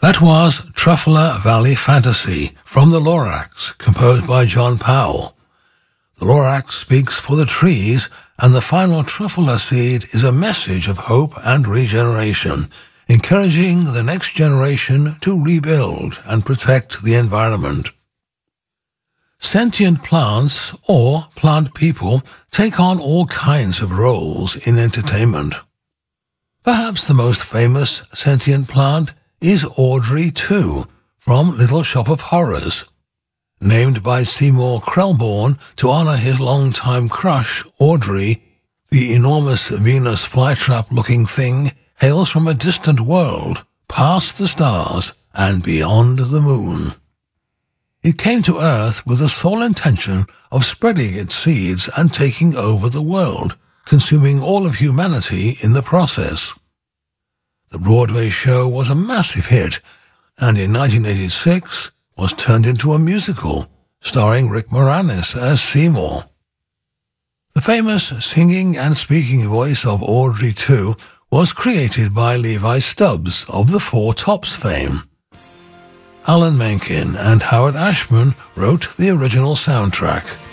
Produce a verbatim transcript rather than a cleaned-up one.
That was Truffler Valley Fantasy from the Lorax, composed by John Powell. The Lorax speaks for the trees, and the final truffler seed is a message of hope and regeneration, encouraging the next generation to rebuild and protect the environment. Sentient plants, or plant people, take on all kinds of roles in entertainment. Perhaps the most famous sentient plant is Audrey two from Little Shop of Horrors. Named by Seymour Krelborn to honor his longtime crush, Audrey, the enormous Venus flytrap-looking thing hails from a distant world, past the stars and beyond the moon. It came to Earth with the sole intention of spreading its seeds and taking over the world, consuming all of humanity in the process. The Broadway show was a massive hit, and in nineteen eighty-six was turned into a musical, starring Rick Moranis as Seymour. The famous singing and speaking voice of Audrey two was created by Levi Stubbs of the Four Tops fame. Alan Menken and Howard Ashman wrote the original soundtrack.